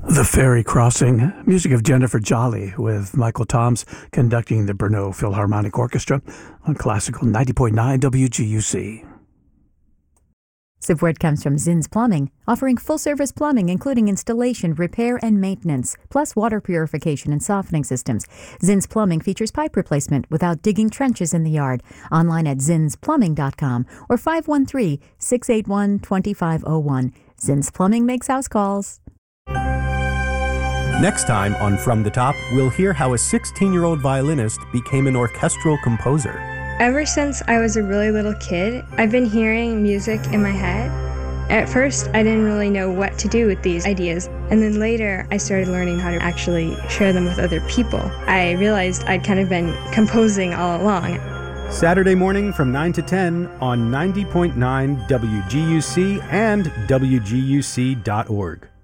The Ferry Crossing, music of Jennifer Jolly, with Michael Toms conducting the Brno Philharmonic Orchestra on Classical 90.9 WGUC. Support comes from Zinn's Plumbing, offering full-service plumbing including installation, repair, and maintenance, plus water purification and softening systems. Zinn's Plumbing features pipe replacement without digging trenches in the yard. Online at zinnsplumbing.com or 513-681-2501. Zinn's Plumbing makes house calls. Next time on From the Top, we'll hear how a 16-year-old violinist became an orchestral composer. Ever since I was a really little kid, I've been hearing music in my head. At first, I didn't really know what to do with these ideas, and then later I started learning how to actually share them with other people. I realized I'd kind of been composing all along. Saturday morning from 9 to 10 on 90.9 WGUC and WGUC.org.